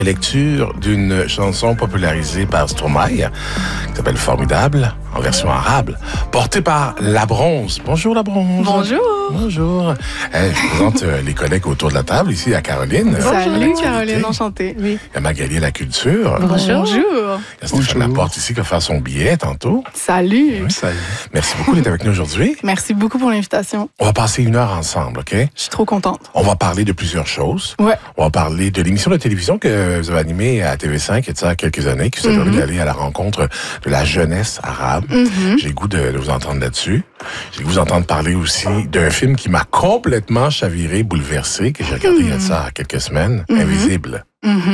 Lecture d'une chanson popularisée par Stromae, qui s'appelle Formidable, en version arabe, portée par La Bronze. Bonjour La Bronze. Bonjour. Bonjour. Je présente les collègues autour de la table, ici à Caroline. Salut Caroline, enchantée. Oui. Il y a Magali à la culture. Bonjour. Il y a Stéphane Laporte ici qui va faire son billet tantôt. Salut. Oui, salut. Merci beaucoup d'être avec nous aujourd'hui. Merci beaucoup pour l'invitation. On va passer 1 heure ensemble, OK? Je suis trop contente. On va parler de plusieurs choses. Ouais. On va parler de l'émission de télévision que vous avez animée à TV5 il y a quelques années, qui s'appelle aller à la rencontre de la jeunesse arabe. J'ai le goût de vous entendre là-dessus. J'ai le goût de vous entendre parler aussi d'un film qui m'a complètement chaviré, bouleversé, que j'ai regardé il y a ça quelques semaines, Invisible.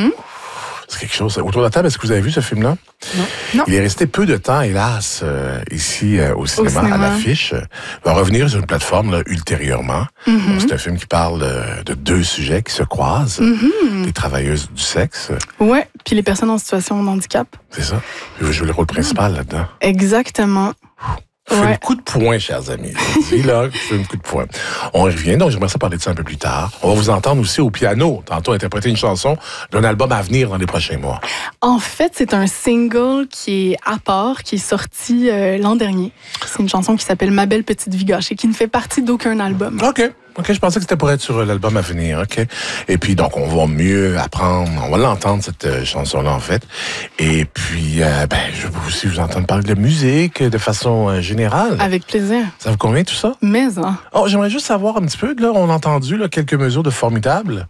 C'est quelque chose. Autour de la table, est-ce que vous avez vu ce film-là? Non. Il est resté peu de temps, hélas, ici au cinéma, à l'affiche. Il va revenir sur une plateforme là, ultérieurement. Donc, c'est un film qui parle de 2 sujets qui se croisent. Les travailleuses du sexe. Ouais, puis les personnes en situation de handicap. C'est ça. Je joue le rôle principal là-dedans. Exactement. Fais un coup de poing, chers amis. Je dis là, fais un coup de poing. On y revient, donc j'aimerais ça parler de ça un peu plus tard. On va vous entendre aussi au piano, tantôt interpréter une chanson d'un album à venir dans les prochains mois. En fait, c'est un single qui est à part, qui est sorti l'an dernier. C'est une chanson qui s'appelle Ma belle petite vie gâchée, qui ne fait partie d'aucun album. OK, je pensais que c'était pour être sur l'album à venir, OK. Et puis, donc, on va mieux apprendre, on va l'entendre, cette chanson-là, en fait. Et puis, je veux aussi vous entendre parler de musique de façon générale. Avec plaisir. Ça vous convient, tout ça? Mais, hein. Oh, j'aimerais juste savoir un petit peu, là, on a entendu là, quelques mesures de Formidable.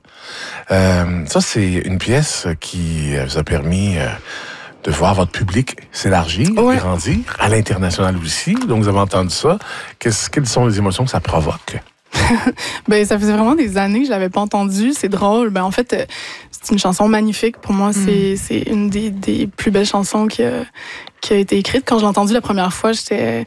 Ça, c'est une pièce qui vous a permis de voir votre public s'élargir, grandir, à l'international aussi. Donc, vous avez entendu ça. Quelles sont les émotions que ça provoque? Ça faisait vraiment des années que je l'avais pas entendu. C'est drôle. En fait, c'est une chanson magnifique. Pour moi, c'est une des plus belles chansons qui a été écrite. Quand je l'ai entendue la première fois, j'étais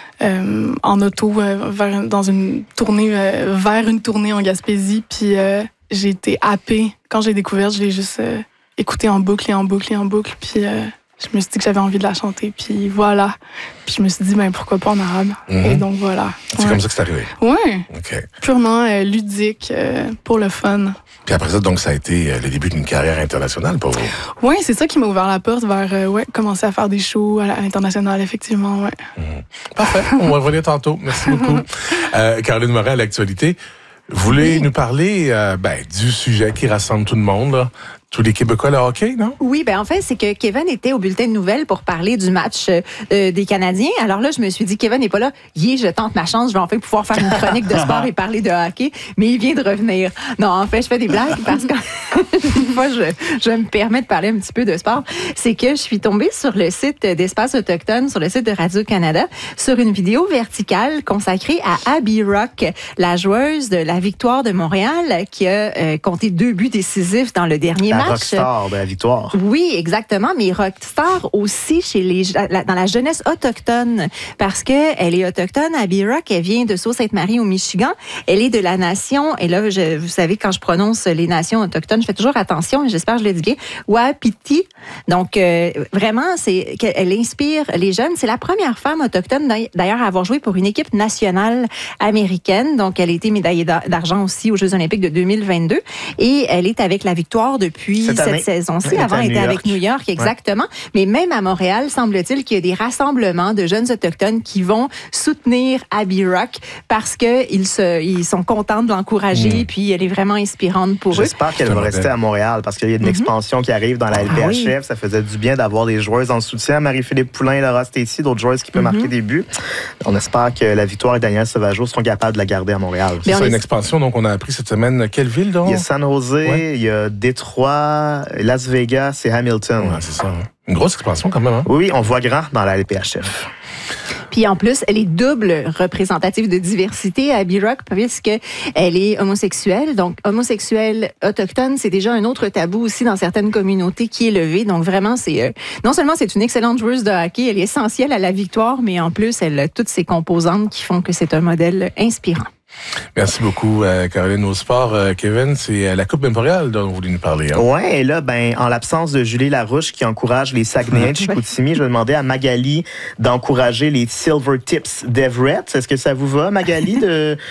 en auto dans une tournée vers une tournée en Gaspésie. Puis j'ai été happée. Quand j'ai découvert, je l'ai juste écoutée en boucle et en boucle et en boucle. Puis je me suis dit que j'avais envie de la chanter, puis voilà. Puis je me suis dit, pourquoi pas en arabe? Et donc voilà. C'est comme ça que c'est arrivé? Oui. OK. Purement ludique, pour le fun. Puis après ça, donc, ça a été le début d'une carrière internationale pour vous? Oui, c'est ça qui m'a ouvert la porte vers, commencer à faire des shows à l'international, effectivement, Parfait. On va revenir tantôt. Merci beaucoup. Caroline Morin, à l'actualité. Vous voulez nous parler du sujet qui rassemble tout le monde, là? Tous les Québécois, le hockey, non? Oui, en fait, c'est que Kevin était au bulletin de nouvelles pour parler du match des Canadiens. Alors là, je me suis dit, Kevin n'est pas là. Je tente ma chance. Je vais enfin pouvoir faire une chronique de sport et parler de hockey. Mais il vient de revenir. Non, en fait, je fais des blagues parce que une fois, je me permets de parler un petit peu de sport. C'est que je suis tombée sur le site d'Espace Autochtone, sur le site de Radio-Canada, sur une vidéo verticale consacrée à Abby Rock, la joueuse de la Victoire de Montréal, qui a compté 2 buts décisifs dans le dernier match. Rockstar de la Victoire. Oui, exactement, mais rockstar aussi dans la jeunesse autochtone, parce que elle est autochtone. Abby Rock, elle vient de Sault-Sainte-Marie au Michigan. Elle est de la nation, et là, vous savez, quand je prononce les nations autochtones, je fais toujours attention, et j'espère que je le dis bien, Wapiti. Donc, vraiment, c'est qu'elle inspire les jeunes. C'est la première femme autochtone, d'ailleurs, à avoir joué pour une équipe nationale américaine. Donc, elle a été médaillée d'argent aussi aux Jeux olympiques de 2022, et elle est avec la Victoire depuis cette saison-ci. Avant, elle était avec New York, exactement. Mais même à Montréal, semble-t-il qu'il y a des rassemblements de jeunes autochtones qui vont soutenir Abby Rock parce qu'ils sont contents de l'encourager, puis elle est vraiment inspirante pour eux. J'espère qu'elle va rester à Montréal parce qu'il y a une expansion qui arrive dans la LPHF. Ça faisait du bien d'avoir des joueuses en soutien. Marie-Philippe Poulain, Laura Stacey, d'autres joueuses qui peuvent marquer des buts. On espère que la Victoire et Daniel Sauvageau seront capables de la garder à Montréal. C'est une expansion, donc on a appris cette semaine. Quelle ville, donc? Il y a San Jose, il y a Détroit, Las Vegas et Hamilton. Ouais, c'est ça. Une grosse expansion quand même. Hein? Oui, on voit grand dans la LPHF. Puis en plus, elle est double représentative de diversité à Abby Rock puisqu'elle est homosexuelle. Donc, homosexuelle autochtone, c'est déjà un autre tabou aussi dans certaines communautés qui est levé. Donc vraiment, non seulement c'est une excellente joueuse de hockey, elle est essentielle à la victoire, mais en plus, elle a toutes ses composantes qui font que c'est un modèle inspirant. Merci beaucoup, Caroline. Au sport, Kevin, c'est la Coupe Memorial dont vous voulez nous parler. Hein? Oui, et là, en l'absence de Julie Larouche qui encourage les Saguenayens de Chicoutimi, je vais demander à Magali d'encourager les Silver Tips d'Everett. Est-ce que ça vous va, Magali,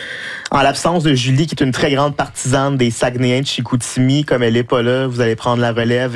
en l'absence de Julie, qui est une très grande partisane des Saguenayens de Chicoutimi, comme elle n'est pas là, vous allez prendre la relève